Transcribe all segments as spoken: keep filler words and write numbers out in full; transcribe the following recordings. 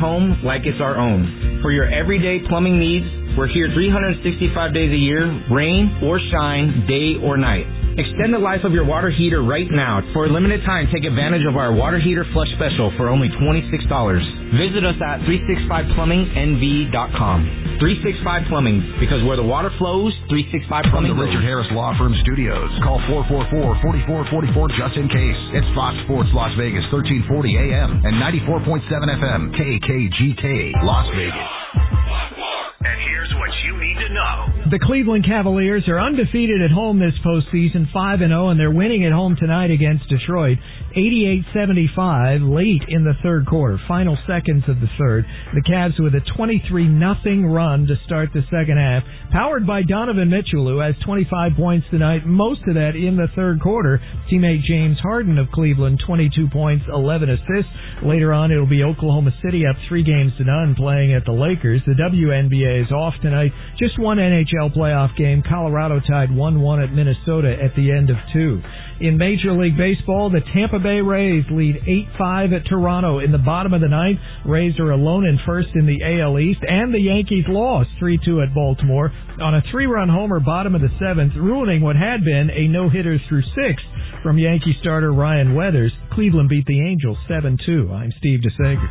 home like it's our own. For your everyday plumbing needs, we're here three hundred sixty-five days a year, rain or shine, day or night. Extend the life of your water heater right now. For a limited time, take advantage of our water heater flush special for only twenty-six dollars. Visit us at three sixty-five plumbing N V dot com. three sixty-five Plumbing, because where the water flows, three sixty-five Plumbing From the goes. Richard Harris Law Firm Studios, call four four four, four four four four just in case. It's Fox Sports Las Vegas, thirteen forty A M and ninety-four point seven F M, K K G K, Las Vegas. And here's what you need to know. The Cleveland Cavaliers are undefeated at home this postseason, five and oh, and they're winning at home tonight against Detroit, eighty-eight seventy-five, late in the third quarter, final seconds of the third. The Cavs with a twenty-three nothing run to start the second half, powered by Donovan Mitchell, who has twenty-five points tonight, most of that in the third quarter. Teammate James Harden of Cleveland, twenty-two points, eleven assists. Later on, it'll be Oklahoma City up three games to none playing at the Lakers. The W N B A is off tonight. Just one N H L playoff game. Colorado tied one one at Minnesota at the end of two. In Major League Baseball, the Tampa Bay Rays lead eight five at Toronto. In the bottom of the ninth, Rays are alone in first in the A L East, and the Yankees lost three two at Baltimore on a three-run homer bottom of the seventh, ruining what had been a no-hitter through sixth from Yankee starter Ryan Weathers. Cleveland beat the Angels seven two. I'm Steve DeSager.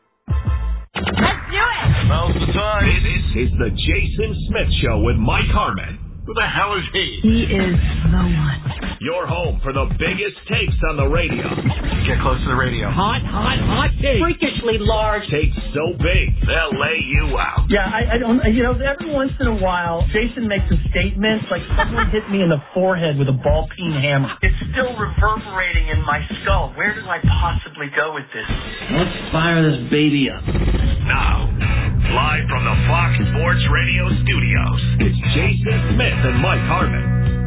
Let's do it! Now's the time. This is the Jason Smith Show with Mike Harmon. Who the hell is he? He is the one. Your home for the biggest takes on the radio. Get close to the radio. Hot, hot, hot take. Freakishly large. Takes so big, they'll lay you out. Yeah, I, I don't, you know, every once in a while, Jason makes a statement like someone hit me in the forehead with a ball peen hammer. It's still reverberating in my skull. Where did I possibly go with this? Let's fire this baby up. Now, live from the Fox Sports Radio studios, it's Jason Smith and Mike Harmon.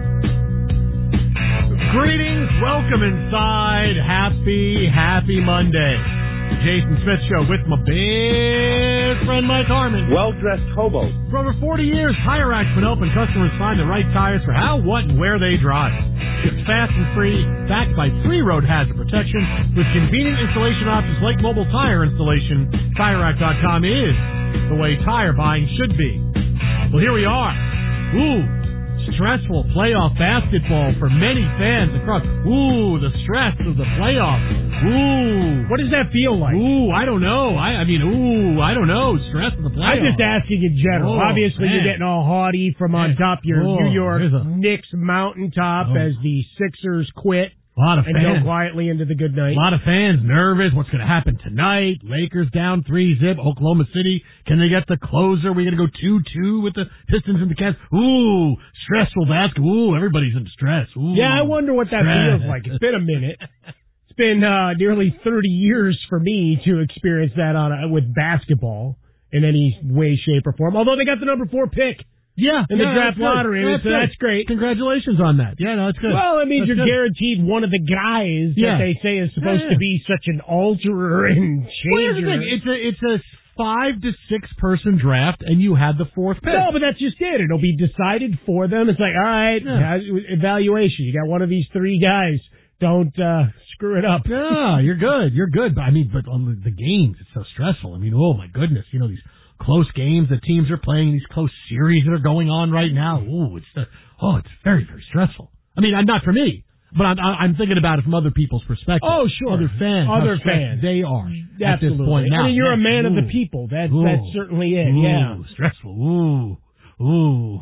Greetings, welcome inside. Happy, happy Monday. Jason Smith Show with my big friend Mike Harmon. Well-dressed hobo. For over forty years, Tire Racks been open. Customers find the right tires for how, what, and where they drive. It's fast and free, backed by free road hazard protection with convenient installation options like mobile tire installation. Tire Rack dot com is the way tire buying should be. Well, here we are. Ooh, stressful playoff basketball for many fans across. Ooh, the stress of the playoffs. Ooh. What does that feel like? Ooh, I don't know. I, I mean, ooh, I don't know. Stress of the playoffs. I'm just asking in general. Oh, Obviously, man. you're getting all haughty from on Man. top of your Oh, New York there's a- Knicks mountaintop Oh. as the Sixers quit A lot of and fans. go quietly into the good night. A lot of fans nervous. What's going to happen tonight? Lakers down three zip. Oklahoma City. Can they get the closer? We're going to go two two with the Pistons and the Cavs. Ooh, stressful basketball. Ooh, everybody's in stress. Ooh, Yeah, I wonder what that stress. feels like. It's been a minute. It's been uh, nearly thirty years for me to experience that on a, with basketball in any way, shape, or form. Although they got the number four pick Yeah, in the yeah, draft that's good. lottery, That's so good. that's great. Congratulations on that. Yeah, no, that's good. Well, it means That's you're good. guaranteed one of the guys Yeah. that they say is supposed Yeah, yeah. to be such an alterer and Well, here's the changer. thing. It's a it's a five to six person draft, and you had the fourth pick. No, but that's just it. It'll be decided for them. It's like, all right, Yeah. evaluation. You got one of these three guys. Don't uh, screw it up. Yeah, you're good. You're good. But I mean, but on the, the games, it's so stressful. I mean, oh my goodness, you know these close games that teams are playing, these close series that are going on right now. Ooh, it's uh, oh, it's very very stressful. I mean, not for me, but I'm, I'm thinking about it from other people's perspective. Oh, sure. Other fans, Other how stressed fans. they are at this Absolutely. point now. I mean, you're a Yeah. man of the Ooh. people. That's Ooh. that's certainly it. Ooh, Yeah. stressful. Ooh, ooh.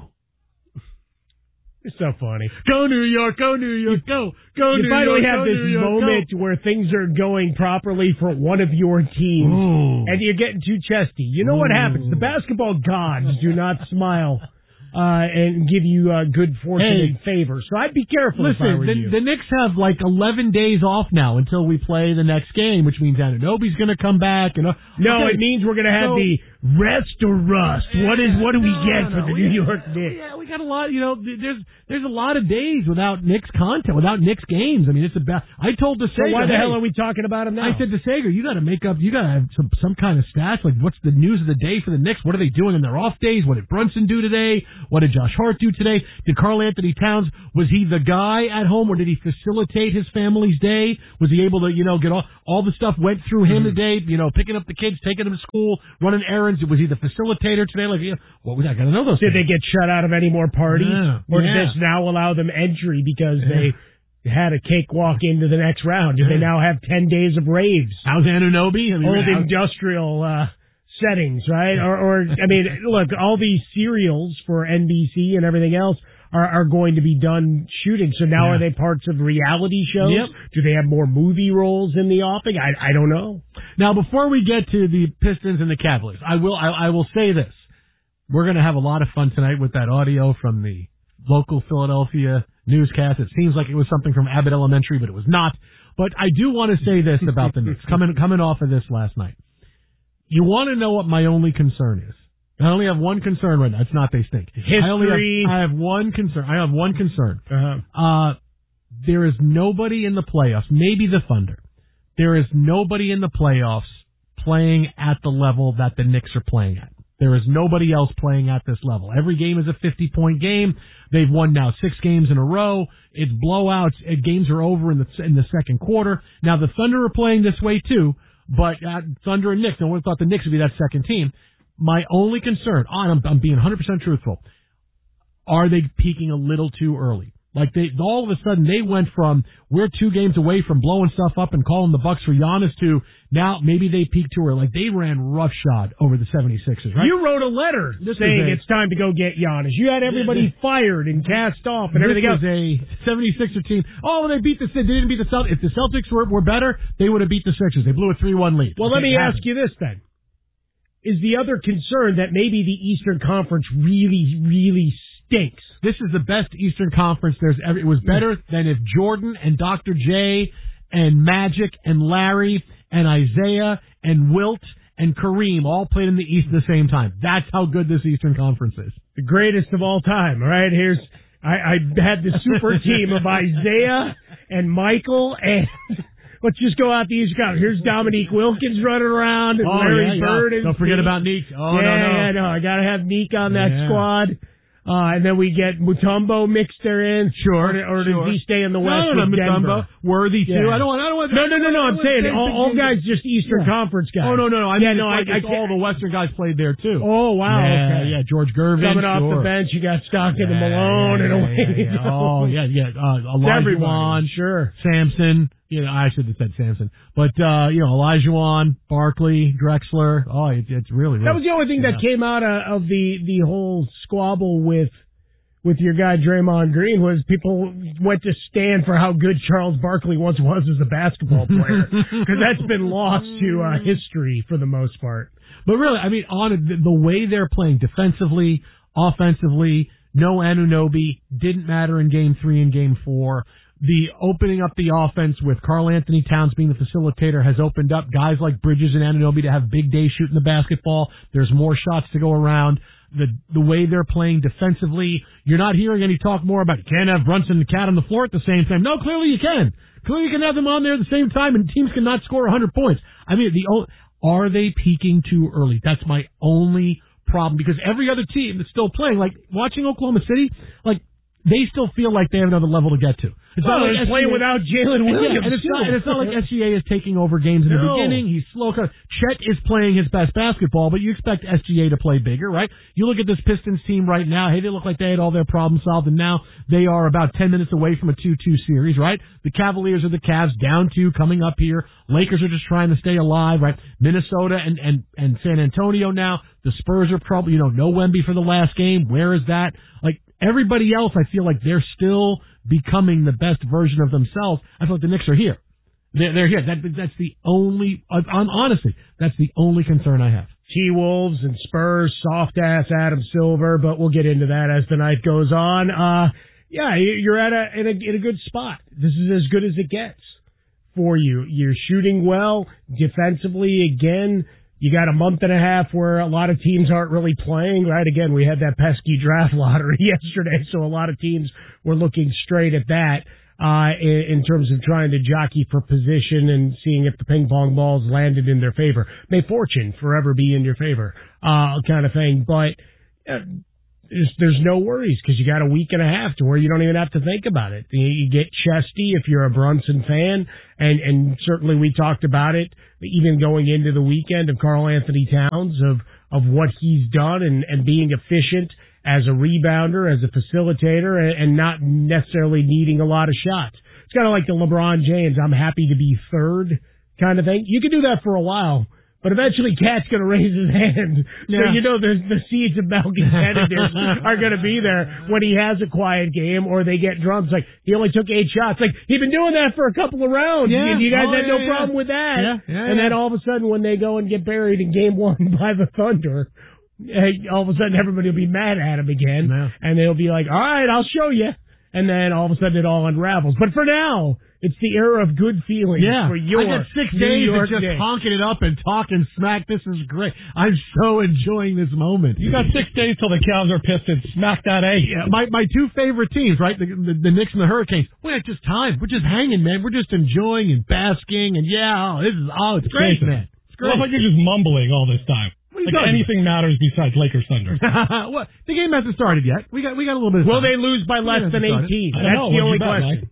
It's so funny. Go New York, go New York, go, go You New finally York, have go this New York, moment go. where things are going properly for one of your teams, Ooh. and you're getting too chesty. You know what Ooh. happens? The basketball gods do not smile uh, and give you uh, good fortune Hey. and favor. So I'd be careful if I Listen, were the, you. the Knicks have like eleven days off now until we play the next game, which means Anunoby's going to come back. And uh, no, okay. it means we're going to have So- the rest or rust. What is what do we No, get no, for the we- New York Knicks? Yeah, we got a lot. You know, th- there's there's a lot of days without Knicks content, without Knicks games. I mean, it's about. I told the So why the hell are we talking about him now? I said to Sager, you got to make up. You got to have some some kind of stats. Like, what's the news of the day for the Knicks? What are they doing in their off days? What did Brunson do today? What did Josh Hart do today? Did Karl Anthony Towns, was he the guy at home, or did he facilitate his family's day? Was he able to, you know, get all, all the stuff went through him mm-hmm. today, you know, picking up the kids, taking them to school, running errands? Was he the facilitator today? Like, you know, what was I got to know those Did things. they get shut out of any more parties? Yeah. Or yeah. did this now allow them entry because yeah. they had a cakewalk into the next round? Did yeah. they now have ten days of raves? How's Anunoby? I mean, Old how's... industrial uh, settings, right? Or, or, I mean, look, all these serials for N B C and everything else are, are going to be done shooting. So now yeah. are they parts of reality shows? Yep. Do they have more movie roles in the offing? I, I don't know. Now, before we get to the Pistons and the Cavaliers, I will I, I will say this. We're going to have a lot of fun tonight with that audio from the local Philadelphia newscast. It seems like it was something from Abbott Elementary, but it was not. But I do want to say this about the Knicks, coming coming off of this last night. You want to know what my only concern is? I only have one concern right now. It's not they stink. History. I only have, I have one concern. I have one concern. Uh-huh. Uh, there is nobody in the playoffs, maybe the Thunder. There is nobody in the playoffs playing at the level that the Knicks are playing at. There is nobody else playing at this level. Every game is a fifty-point game. They've won now six games in a row. It's blowouts. Games are over in the in the second quarter. Now, the Thunder are playing this way, too, but uh, Thunder and Knicks, no one thought the Knicks would be that second team. My only concern, oh, I'm, I'm being one hundred percent truthful, are they peaking a little too early? Like, they all of a sudden, they went from, we're two games away from blowing stuff up and calling the Bucks for Giannis to, now maybe they peaked too early. Like, they ran roughshod over the seventy-sixers, right? You wrote a letter this saying a, it's time to go get Giannis. You had everybody this, fired and cast off and everything else. This was a seventy-sixer team. Oh, they beat the, they didn't beat the Celtics. If the Celtics were, were better, they would have beat the Sixers. They blew a three one lead. Well, let me ask you this then. Is the other concern that maybe the Eastern Conference really, really stinks? This is the best Eastern Conference there's ever. It was better than if Jordan and Doctor J and Magic and Larry and Isaiah and Wilt and Kareem all played in the East at the same time. That's how good this Eastern Conference is. The greatest of all time, all right? Here's I, I had the super team of Isaiah and Michael and... Let's just go out the East Coast. Here's Dominique Wilkins running around. And oh, Larry yeah, Bird. Yeah. Don't forget Neek. about Neek. Oh, yeah, no, no. Yeah, no. I got to have Neek on that yeah. squad. Uh, and then we get Mutombo mixed there in. Sure. Or, or sure. does he stay in the West no, no, with no, Denver? Mutombo. Worthy, too. Yeah. I don't want... I don't want no, no, no, no. I'm saying all, all guys just Eastern yeah. Conference guys. Oh, no, no, no. I yeah, mean, no, like I, I all the Western guys played there, too. Oh, wow. Yeah, okay. yeah. George Gervin. Coming off sure. the bench, you got Stockton yeah, and Malone yeah, and away. Yeah, yeah, yeah. Oh, yeah, yeah. Uh, Olajuwon. Sure. Samson. You know, I should have said Samson. But, uh, you know, Olajuwon, Barkley, Drexler. Oh, it, it's really, really... That was the only thing yeah. that came out of, of the, the whole squabble with with your guy Draymond Green was people went to stand for how good Charles Barkley once was as a basketball player. Because that's been lost to uh, history for the most part. But really, I mean, on the, the way they're playing defensively, offensively, no Anunoby, didn't matter in game three and game four. The opening up the offense with Karl Anthony Towns being the facilitator has opened up guys like Bridges and Anunoby to have big days shooting the basketball. There's more shots to go around. The the way they're playing defensively, you're not hearing any talk more about you can't have Brunson and Cat on the floor at the same time. No, clearly you can. Clearly you can have them on there at the same time, and teams cannot score one hundred points. I mean, the are they peaking too early? That's my only problem, because every other team that's still playing, like watching Oklahoma City, like they still feel like they have another level to get to. It's well, not like they're playing without Jalen Williams. Yeah, and, it's not, and it's not like S G A is taking over games in the no. beginning. He's slow. Chet is playing his best basketball, but you expect S G A to play bigger, right? You look at this Pistons team right now. Hey, they look like they had all their problems solved, and now they are about ten minutes away from a two two series, right? The Cavaliers are the Cavs, down two, coming up here. Lakers are just trying to stay alive, right? Minnesota and, and, and San Antonio now. The Spurs are probably, you know, no Wemby for the last game. Where is that? Like, everybody else, I feel like they're still becoming the best version of themselves. I feel like the Knicks are here. They're, they're here. That, that's the only, uh, honestly, that's the only concern I have. T-Wolves and Spurs, soft-ass Adam Silver, but we'll get into that as the night goes on. Uh, yeah, you're at a in, a in a good spot. This is as good as it gets for you. You're shooting well. Defensively, again, you got a month and a half where a lot of teams aren't really playing, right? Again, we had that pesky draft lottery yesterday, so a lot of teams were looking straight at that uh, in, in terms of trying to jockey for position and seeing if the ping pong balls landed in their favor. May fortune forever be in your favor, uh, kind of thing. But uh, there's, there's no worries because you got a week and a half to where you don't even have to think about it. You, you get chesty if you're a Brunson fan, and, and certainly we talked about it even going into the weekend of Karl Anthony Towns, of, of what he's done and, and being efficient as a rebounder, as a facilitator, and, and not necessarily needing a lot of shots. It's kind of like the LeBron James, I'm happy to be third kind of thing. You can do that for a while, but eventually Cat's going to raise his hand. So yeah. you know the, the seeds of malcontentedness are going to be there when he has a quiet game or they get drums. Like, he only took eight shots. Like, he'd been doing that for a couple of rounds. Yeah. You guys oh, had yeah, no yeah. problem with that. Yeah. Yeah, and yeah. then all of a sudden when they go and get buried in game one by the Thunder, hey, all of a sudden everybody will be mad at him again. Yeah. And they'll be like, all right, I'll show you. And then all of a sudden it all unravels. But for now, it's the era of good feelings yeah. for your I got six New days York of just Knicks. honking it up and talking smack. This is great. I'm so enjoying this moment. You got six days till the Cavs are Pistons. Smack that A. Yeah, my my two favorite teams, right? The, the, the Knicks and the Hurricanes. We had just time. We're just hanging, man. We're just enjoying and basking, and yeah, oh, this is oh, it's great, Jason, man. It's great. Well, like you're just mumbling all this time. What are you Like talking anything matters besides Lakers Thunder. What? The game hasn't started yet. We got we got a little bit of time. Will they lose by less than eighteen? I That's know. the What'd only you bet, question.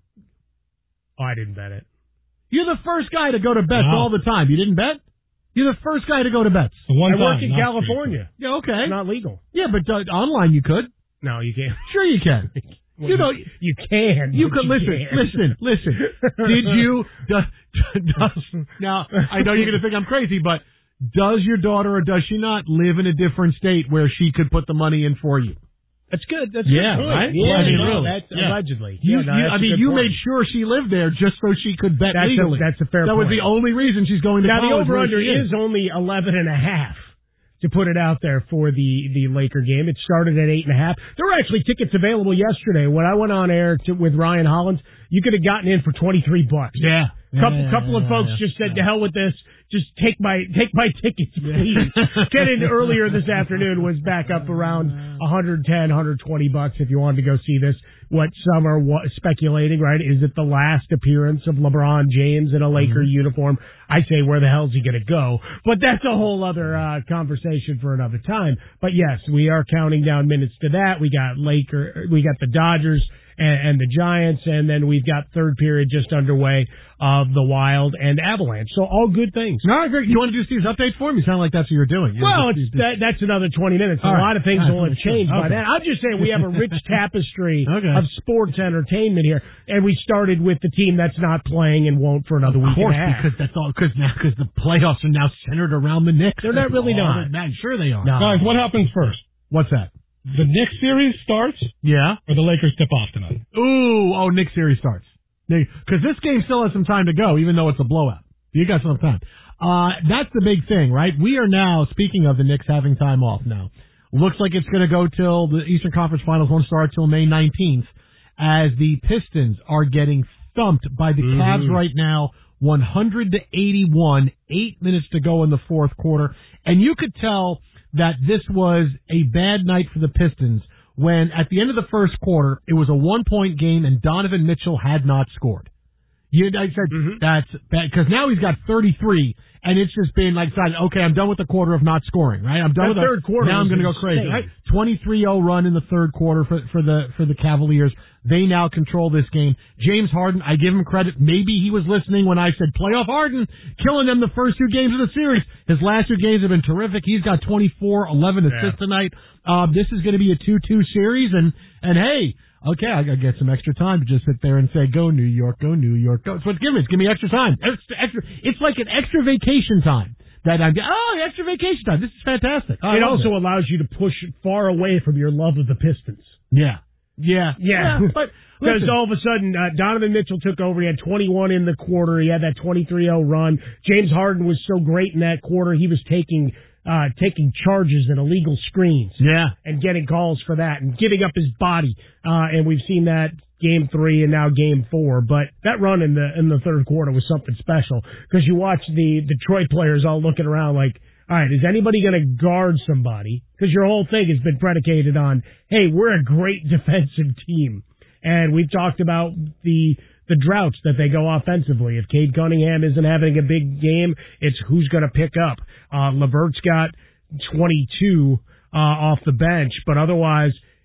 Mike? Oh, I didn't bet it. You're the first guy to go to bets Wow. all the time. You didn't bet? You're the first guy to go to bets. The one I work time, in not California. Yeah, okay. It's not legal. Yeah, but uh, online you could. No, you can't. Sure you can. Well, you know, you can. you but could you listen, can't. listen, listen. Did you? Does, does, now I know you're going to think I'm crazy, but does your daughter or does she not live in a different state where she could put the money in for you? That's good. That's Yeah, good. right? Yeah, Well, I mean, no, really. that's Yeah. allegedly. You, yeah, no, you, that's I a mean, good you point. made sure she lived there just so she could bet That's a, legally. that's a fair that was point. the only reason she's going to Now, the college. where over-under she is only eleven and a half, to put it out there for the, the Laker game. It started at eight and a half. There were actually tickets available yesterday. When I went on air to, with Ryan Hollins, you could have gotten in for twenty-three bucks. Yeah. Couple, yeah, couple yeah, of folks yeah, just said, yeah. to hell with this. Just take my take my tickets, please. Get in earlier this afternoon was back up around one ten, one twenty bucks if you wanted to go see this. What some are wa- speculating, right? Is it the last appearance of LeBron James in a Laker mm-hmm. uniform? I say, where the hell is he going to go? But that's a whole other uh, conversation for another time. But yes, we are counting down minutes to that. We got Laker, we got the Dodgers and, and the Giants, and then we've got third period just underway of the Wild and Avalanche. So all good things. No, great. You want to do Steve's update for me? You sound like that's what you're doing. You're well, just, it's, that, that's another twenty minutes. All a right. lot of things All will right. have changed Okay. by then. I'm just saying we have a rich tapestry okay. of sports entertainment here, and we started with the team that's not playing and won't for another of week course, and a half. because that's all. Because now, because the playoffs are now centered around the Knicks. They're not really all not. that- Sure, they are. No. Guys, what happens first? What's that? The Knicks series starts, Yeah. or the Lakers tip off tonight? Ooh, oh, Knicks series starts. Because this game still has some time to go, even though it's a blowout. You got some time. Uh, that's the big thing, right? We are now, speaking of the Knicks having time off now, looks like it's going to go till the Eastern Conference Finals won't start till May nineteenth, as the Pistons are getting thumped by the Mm-hmm. Cavs right now, one hundred to eighty-one, eight minutes to go in the fourth quarter. And you could tell that this was a bad night for the Pistons when at the end of the first quarter, it was a one-point game and Donovan Mitchell had not scored. You, I said, Mm-hmm. that's bad, because now he's got thirty-three, and it's just been like, okay, I'm done with the quarter of not scoring, right? I'm done That with third the, quarter now I'm was going to go crazy, insane. right? twenty-three oh run in the third quarter for, for the, for the Cavaliers. They now control this game. James Harden, I give him credit. Maybe he was listening when I said playoff Harden, killing them the first two games of the series. His last two games have been terrific. He's got twenty-four, eleven assists Yeah. tonight. Uh, this is going to be a two two series, and, and hey, okay, I got to get some extra time to just sit there and say, go New York, go New York, go. It's what give me. It's give me extra time. Extra, extra, it's like an extra vacation time. That I'm, oh, extra vacation time. This is fantastic. I it love also allows you to push far away from your love of the Pistons. Yeah. Yeah. Yeah. But because listen, all of a sudden, uh, Donovan Mitchell took over. He had twenty-one in the quarter. He had that twenty-three oh run. James Harden was so great in that quarter. He was taking uh, taking charges and illegal screens. Yeah. And getting calls for that and giving up his body. Uh, and we've seen that game three and now game four. But that run in the in the third quarter was something special because you watch the Detroit players all looking around like, all right, is anybody going to guard somebody? Because your whole thing has been predicated on, hey, we're a great defensive team. And we've talked about the the droughts that they go offensively. If Cade Cunningham isn't having a big game, it's who's going to pick up. Uh, LeVert's got twenty-two uh, off the bench, but otherwise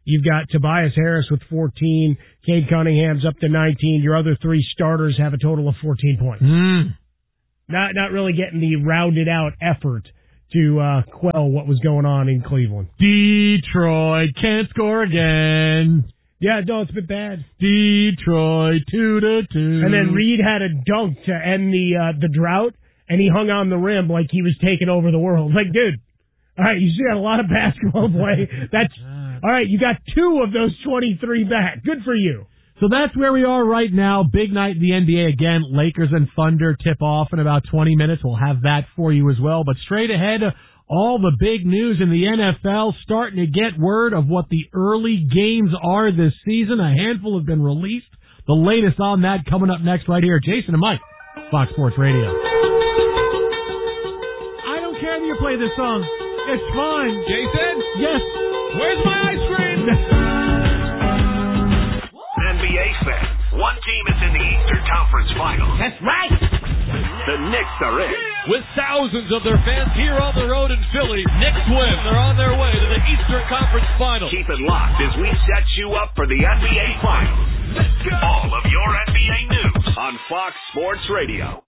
You've got Tobias Harris with fourteen. Cade Cunningham's up to nineteen. Your other three starters have a total of fourteen points. Mm. Not not really getting the rounded out effort to uh, quell what was going on in Cleveland. Detroit can't score again. Yeah, no, it's been bad. Detroit two to two. And then Reed had a dunk to end the uh, the drought, and he hung on the rim like he was taking over the world. Like, dude, all right, you see a lot of basketball play. That's all right. You got two of those twenty-three back. Good for you. So that's where we are right now. Big night in the N B A again. Lakers and Thunder tip off in about twenty minutes. We'll have that for you as well. But straight ahead, all the big news in the N F L, starting to get word of what the early games are this season. A handful have been released. The latest on that coming up next right here. Jason and Mike, Fox Sports Radio. I don't care that you play this song. It's fine. Jason? Yes. Where's my ice cream? N B A fans, one team is in the Eastern Conference Finals. That's right. The Knicks are in. With thousands of their fans here on the road in Philly, Knicks win. They're on their way to the Eastern Conference Finals. Keep it locked as we set you up for the N B A Finals. Let's go. All of your N B A news on Fox Sports Radio.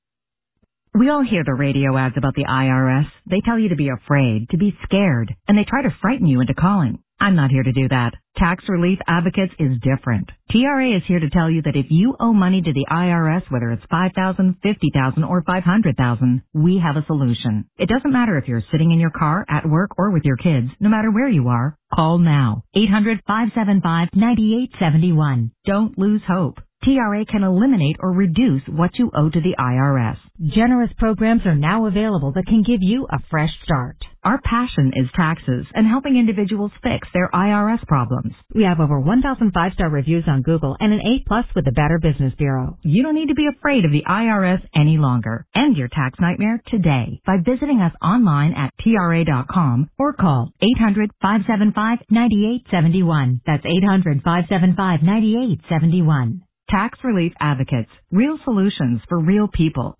We all hear the radio ads about the I R S. They tell you to be afraid, to be scared, and they try to frighten you into calling. I'm not here to do that. Tax Relief Advocates is different. T R A is here to tell you that if you owe money to the I R S, whether it's five thousand dollars, fifty thousand dollars, or five hundred thousand dollars, we have a solution. It doesn't matter if you're sitting in your car, at work, or with your kids. No matter where you are, call now. eight hundred, five seven five, nine eight seven one. Don't lose hope. T R A can eliminate or reduce what you owe to the I R S. Generous programs are now available that can give you a fresh start. Our passion is taxes and helping individuals fix their I R S problems. We have over one thousand five-star reviews on Google and an A plus with the Better Business Bureau. You don't need to be afraid of the I R S any longer. End your tax nightmare today by visiting us online at T R A dot com or call eight hundred, five seven five, nine eight seven one. That's eight hundred, five seven five, nine eight seven one. Tax Relief Advocates. Real solutions for real people.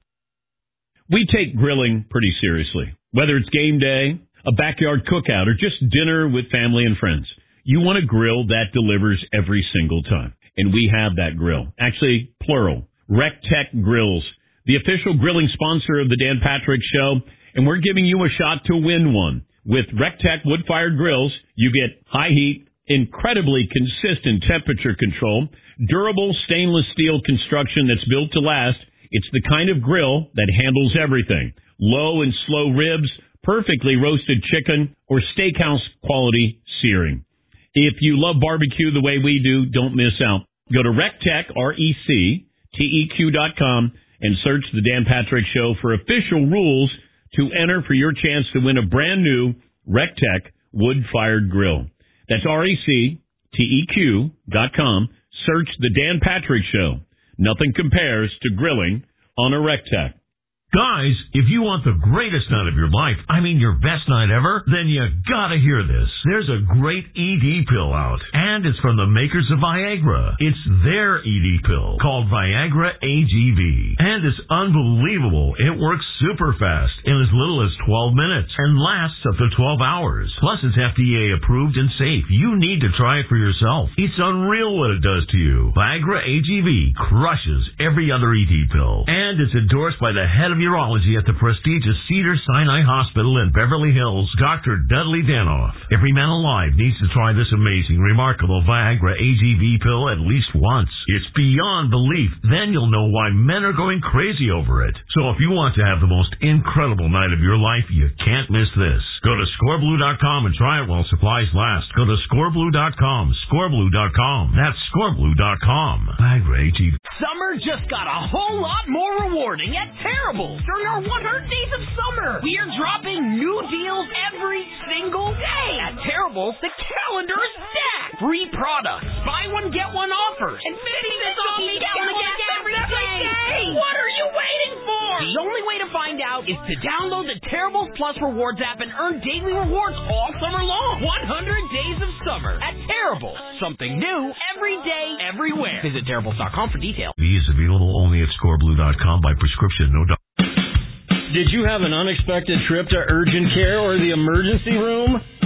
We take grilling pretty seriously. Whether it's game day, a backyard cookout, or just dinner with family and friends, you want a grill that delivers every single time. And we have that grill. Actually, plural. RecTech Grills, the official grilling sponsor of the Dan Patrick Show. And we're giving you a shot to win one. With RecTech wood-fired grills, you get high heat, incredibly consistent temperature control, durable stainless steel construction that's built to last. It's the kind of grill that handles everything. Low and slow ribs, perfectly roasted chicken, or steakhouse quality searing. If you love barbecue the way we do, don't miss out. Go to RecTech, R E C T E Q dot com, and search the Dan Patrick Show for official rules to enter for your chance to win a brand new RecTech wood-fired grill. That's R E C T E Q dot com. Search the Dan Patrick Show. Nothing compares to grilling on a RecTech. Guys, if you want the greatest night of your life, I mean your best night ever, then you gotta hear this. There's a great E D pill out, and it's from the makers of Viagra. It's their E D pill, called Viagra A G V. And it's unbelievable. It works super fast in as little as twelve minutes and lasts up to twelve hours. Plus, it's F D A approved and safe. You need to try it for yourself. It's unreal what it does to you. Viagra A G V crushes every other E D pill. And it's endorsed by the head of urology at the prestigious Cedars-Sinai Hospital in Beverly Hills, Doctor Dudley Danoff. Every man alive needs to try this amazing, remarkable Viagra A G V pill at least once. It's beyond belief. Then you'll know why men are going crazy over it. So if you want to have the most incredible night of your life, you can't miss this. Go to score blue dot com and try it while supplies last. Go to score blue dot com, score blue dot com. That's score blue dot com. Viagra A G V. Summer just got a whole lot more rewarding at Terrible. During our one hundred days of summer, we are dropping new deals every single day. At Terrible, the calendar is stacked. Free products, buy one, get one offers, and fifty cents off each gallon of gas every day. What are you waiting for? The only way to find out is to download the Terrible Plus Rewards app and earn daily rewards all summer long. one hundred days of summer at Terrible. Something new every day, everywhere. Visit terribles dot com for details. V is available only at score blue dot com by prescription, no doubt. Did you have an unexpected trip to urgent care or the emergency room?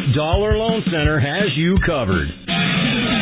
Dollar Loan Center has you covered.